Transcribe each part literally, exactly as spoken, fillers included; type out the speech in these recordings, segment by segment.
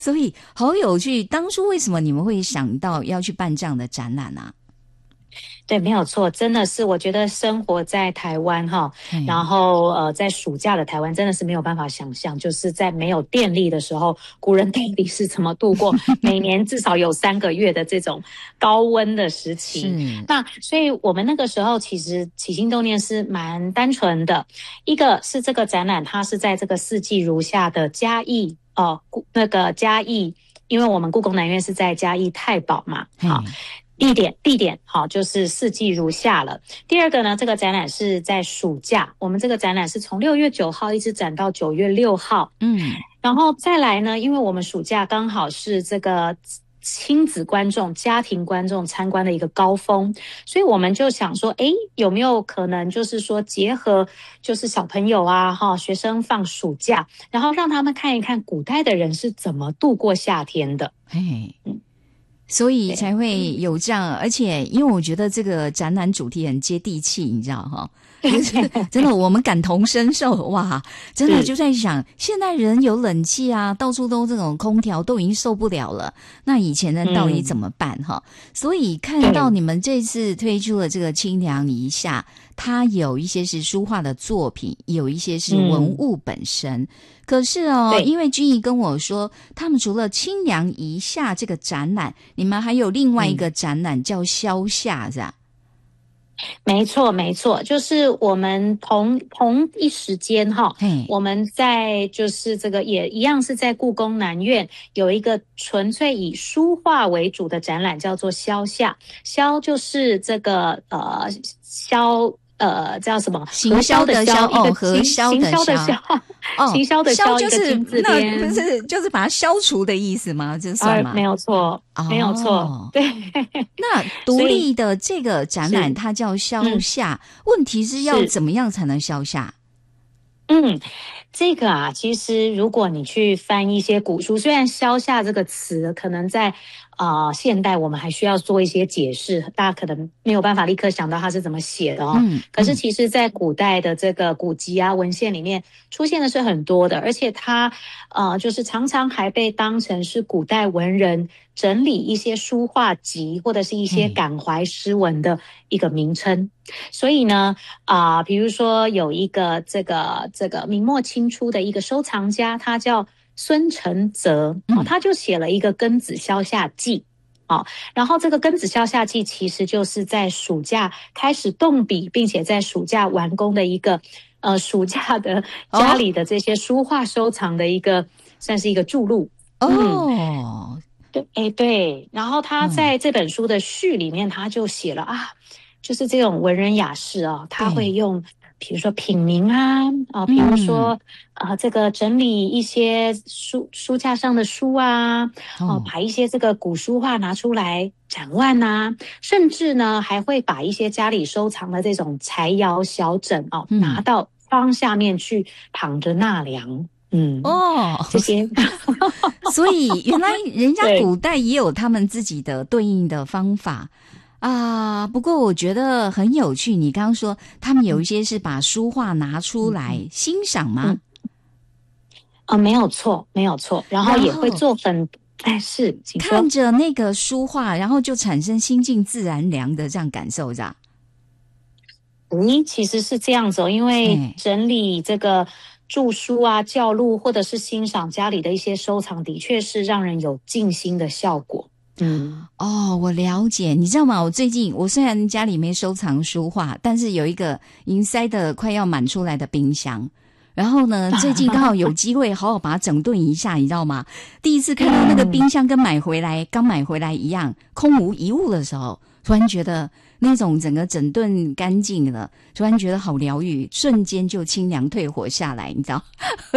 所以好有趣，当初为什么你们会想到要去办这样的展览啊？ 对，没有错，真的是我觉得生活在台湾哈，然后呃，在暑假的台湾真的是没有办法想象，就是在没有电力的时候，古人到底是怎么度过每年至少有三个月的这种高温的时期。那所以我们那个时候其实起心动念是蛮单纯的，一个是这个展览它是在这个四季如夏的嘉义哦、呃，那个嘉义，因为我们故宫南院是在嘉义太保嘛，好。地点地点好，就是四季如夏了。第二个呢，这个展览是在暑假，我们这个展览是从六月九号一直展到九月六号。嗯，然后再来呢，因为我们暑假刚好是这个亲子观众、家庭观众参观的一个高峰，所以我们就想说，诶，有没有可能就是说结合就是小朋友啊，哈，学生放暑假，然后让他们看一看古代的人是怎么度过夏天的。 嘿，嗯。所以才会有这样，而且因为我觉得这个展览主题很接地气，你知道哈，就是真的我们感同身受，哇，真的就在想，现在人有冷气啊，到处都这种空调都已经受不了了，那以前人到底怎么办哈？嗯、所以看到你们这次推出了这个清凉一下，它有一些是书画的作品，有一些是文物本身。嗯，可是哦，因为君怡跟我说，他们除了清凉一下这个展览，你们还有另外一个展览叫消夏，是吧？ 没错，没错，就是我们同同一时间哈，我们在就是这个也一样是在故宫南院有一个纯粹以书画为主的展览，叫做消夏。消就是这个呃消。呃，叫什么？ 行销的销，哦， 核销的销，哦，行销的销， 就是那不是就是把它消除的意思吗？这算吗？ 啊，没有错，哦、没有错，对。 那独立的这个展览，它叫消夏，嗯、问题是要怎么样才能消夏？ 嗯，这个啊，其实如果你去翻一些古书，虽然消夏这个词可能在啊、呃、现代我们还需要做一些解释，大家可能没有办法立刻想到它是怎么写的哦。嗯，可是其实在古代的这个古籍啊文献里面出现的是很多的，而且它呃就是常常还被当成是古代文人整理一些书画集或者是一些感怀诗文的一个名称。所以呢啊、呃，比如说有一个这个这个明末清初的一个收藏家，他叫孙承泽，哦，他就写了一个《庚子消夏记》。哦，然后这个《庚子消夏记》其实就是在暑假开始动笔，并且在暑假完工的一个呃暑假的家里的这些书画收藏的一个、哦、算是一个注录。 哦。嗯， 对，哎，对，然后他在这本书的序里面，他就写了啊，就是这种文人雅士啊，他会用，比如说品茗啊，啊，比如说啊、呃，这个整理一些书书架上的书啊，哦、啊，把一些这个古书画拿出来展望啊，甚至呢，还会把一些家里收藏的这种柴窑小枕哦、啊，拿到窗下面去躺着纳凉。嗯哦， 这些， 所以原来人家古代也有他们自己的对应的方法啊。不过我觉得很有趣，你刚刚说他们有一些是把书画拿出来、嗯、欣赏吗？ 嗯，啊、呃，没有错，没有错，然后也会做很。哎，是看着那个书画，然后就产生心静自然凉的这样感受，这样。 嗯，其实是这样子哦，因为整理这个著书啊、教录，或者是欣赏家里的一些收藏，的确是让人有静心的效果。嗯， 哦，我了解。你知道吗？我最近我虽然家里没收藏书画，但是有一个已经塞得快要满出来的冰箱。然后呢，最近刚好有机会好好把它整顿一下，你知道吗？第一次看到那个冰箱跟买回来刚买回来一样，空无一物的时候，突然觉得那种整个整顿干净了，突然觉得好疗愈，瞬间就清凉退火下来，你知道？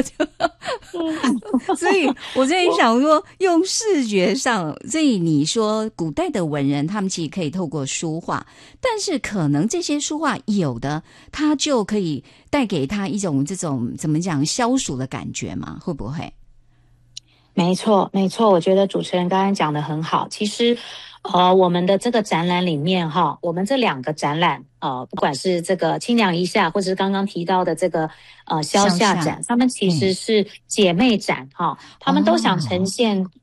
所以我在想说，用视觉上，所以你说古代的文人他们其实可以透过书画，但是可能这些书画有的他就可以带给他一种这种怎么讲消暑的感觉吗？会不会？ 没错，没错，我觉得主持人刚刚讲得很好。其实， 哦，我们的这个展览里面哈，我们这两个展览，呃，不管是这个清凉一下，或者是刚刚提到的这个呃消夏展，他们其实是姐妹展哈，他们都想呈现